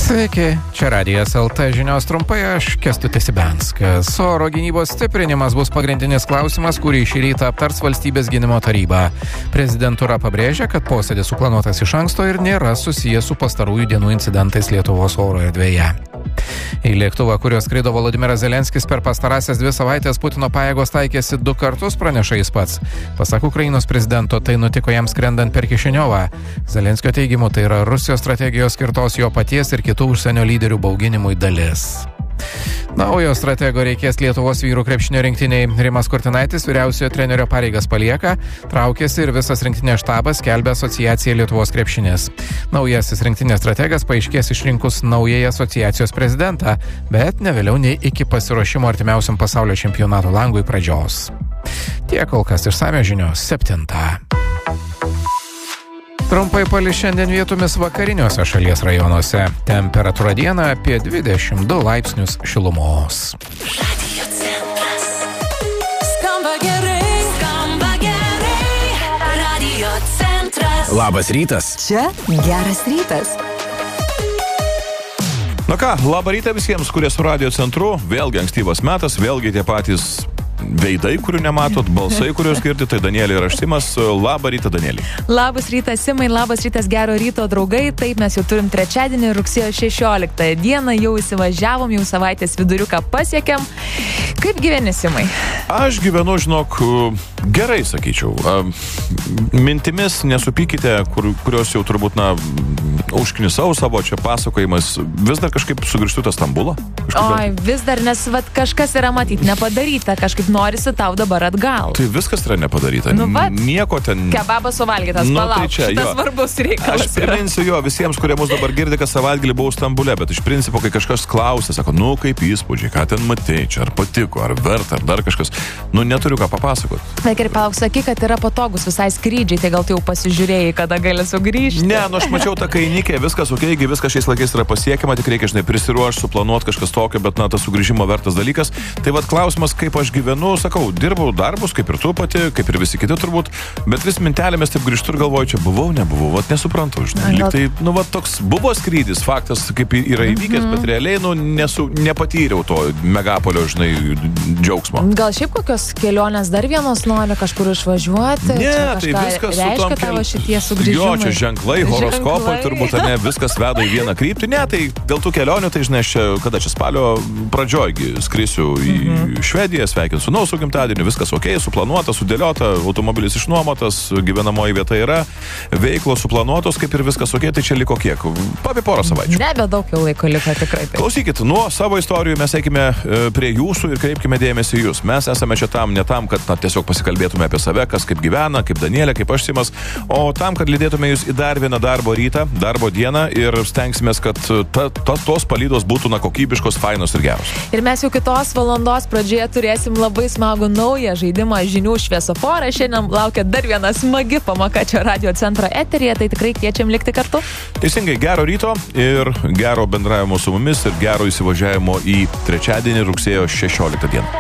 Sveiki, čia Radijas LT žinios trumpai, aš Kęstutis Ibenskas. Oro gynybos stiprinimas bus pagrindinis klausimas, kurį šį rytą aptars Valstybės gynimo taryba. Prezidentūra pabrėžia, kad posėdis suplanuotas iš anksto ir nėra susijęs su pastarųjų dienų incidentais Lietuvos oro erdvėje. Į lėktuvą, kuriuo skrido Volodymyras Zelenskis per pastarąsias 2 savaitės, Putino pajėgos taikėsi 2 kartus, praneša jis pats. Pasak Ukrainos prezidento, tai nutiko jam skrendant per Kišiniovą. Zelenskio teigimu, tai yra Rusijos strategijos skirtos jo paties ir kitų užsienio lyderių bauginimui dalis. Naujo stratego reikės Lietuvos vyrų krepšinio rinktiniai. Rimas Kurtinaitis vyriausiojo trenerio pareigas palieka, traukiasi ir visas rinktinės štabas skelbia asociacija Lietuvos krepšinis. Naujasis rinktinės strategas paaiškės išrinkus naująjį asociacijos prezidentą, bet ne vėliau nei iki pasiruošimo artimiausiam pasaulio čempionato langui pradžios. Tiek kol kas išsamios žinios 7. Trumpai palis šiandien vietomis vakariniuose šalies rajonuose. Temperatūra dieną apie 22 laipsnius šilumos. Radio centras. Skamba gerai. Radio centras. Labas rytas. Čia geras rytas. Na ką, labą rytą visiems, kurie su Radio centru. Vėlgi ankstyvas metas, vėlgi tie patys veidai, kurių nematot, balsai, kuriuos girdite, tai Danielė ir aš Simas. Labą rytą, Danielė. Labas rytas, Simai, labas rytas, gero ryto, draugai. Taip, mes jau turim trečiadienį, rugsėjo 16 dieną, jau įsivažiavom, jau savaitės viduriuką pasiekėm. Kaip gyveni, Simai? Aš gyvenu, žinok, gerai, sakyčiau. Mintimis nesupykite, kurios jau turbūt, užknisau savo čia pasakojimas. Vis dar kažkaip sugrįžtu tą Stambulą? Oi, vis dar, nes kažkas yra matyti nepadaryta, kažkaip norisi tau dabar atgal. Tai viskas yra nepadaryta. Nieko ten... Kebabas suvalgytas, palauk, tai čia, šitas svarbus reikalas. Aš priminsiu visiems, kurie mus dabar girdi, kad savaitgalį buvau Stambule, bet iš principo, kai kažkas klausia, sako, kaip įspūdžiai, ką ten matei, čia ar patiko, ar verta, ar dar kažkas, neturiu ką papasakot. Bet ir palauk, sakai, kad yra patogus visai skrydžiai, tai gal tu jau pasižiūrėjai, kada gali sugrįžti? Ne, aš mačiau tą kainikė, viskas okei, viskas šiais laikais yra pasiekiama, tik reikia, prisiruošti, suplanuoti kažkas tokio, bet tas sugrįžimo vertas dalykas. Tai klausimas, kaip aš gyvenu, sakau, dirbau darbus, kaip ir tu pati, kaip ir visi kiti turbūt, bet vis mintelėmis taip grįžtu ir galvoju, čia buvau, nebuvau, nesuprantu, Lyg tai, toks buvo skrydis, faktas, kaip yra įvykęs, bet realiai, nepatyriau to megapolio, džiaugsmo. Gal šiaip kokios kelionės dar vienos nori kažkur išvažiuoti? Ne, tai viskas reiškia tavo šitie sugrįžimai. Jo, čia ženklai, horoskopai, turbūt, viskas veda į vieną kryptį. Ne, tai dėl tų kelionių, tai kada čia spalio pradžioj skrisiu į Švediją, sveikinsiu su gimtadieniu, viskas okei, suplanuota, sudėliota, automobilis išnuomotas, gyvenamoji vieta yra, veiklos suplanuotos, kaip ir viskas okei, tai čia liko kiek? Apie porą savaičių. Nebedaug jau laiko liko tikrai. Tai. Klausykit, nuo savo istorijų mes eikime prie jūsų ir kreipkime dėmesį į jūs. Mes esame čia ne tam, kad tiesiog pasikalbėtume apie save, kas kaip gyvena, kaip Danielė, kaip aš Simas, o tam, kad lydėtume jūs į dar vieną darbo rytą, darbo dieną ir stengsimės, kad tos palydos būtų kokybiškos, fainos ir geros. Ir mes jau kitos valandos pradžioje turėsim labai smagų naują žaidimą žinių šviesoforą. Šiandien laukia dar viena smagi pamoka čia Radio centro eteryje, tai tikrai kviečiam likti kartu. Teisingai, gero ryto ir gero bendravimo su mumis ir gero įsivažiavimo į trečiadienį rugsėjo 16 dieną.